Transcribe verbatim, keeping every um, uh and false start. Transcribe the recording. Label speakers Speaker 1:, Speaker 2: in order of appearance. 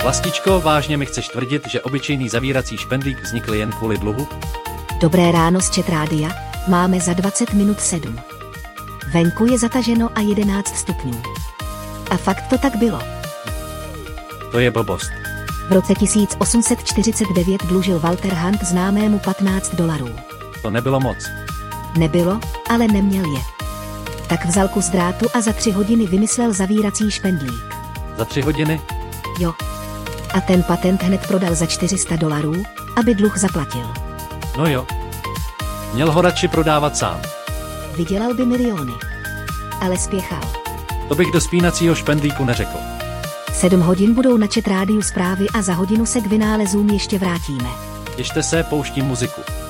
Speaker 1: Vlastičko, vážně mi chceš tvrdit, že obyčejný zavírací špendlík vznikl jen kvůli dluhu?
Speaker 2: Dobré ráno z Chat Rádia, máme za dvacet minut sedm. Venku je zataženo a jedenáct stupňů. A fakt to tak bylo.
Speaker 1: To je blbost.
Speaker 2: V roce tisíc osm set čtyřicet devět dlužil Walter Hunt známému patnáct dolarů.
Speaker 1: To nebylo moc.
Speaker 2: Nebylo, ale neměl je. Tak vzal kus drátu a za tři hodiny vymyslel zavírací špendlík.
Speaker 1: Za tři hodiny?
Speaker 2: Jo. A ten patent hned prodal za čtyři sta dolarů, aby dluh zaplatil.
Speaker 1: No jo. Měl ho radši prodávat sám.
Speaker 2: Vydělal by miliony. Ale spěchal.
Speaker 1: To bych do spínacího špendlíku neřekl.
Speaker 2: Sedm hodin budou na Chat Rádiu zprávy a za hodinu se k vynálezům ještě vrátíme.
Speaker 1: Těšte se, pouštím muziku.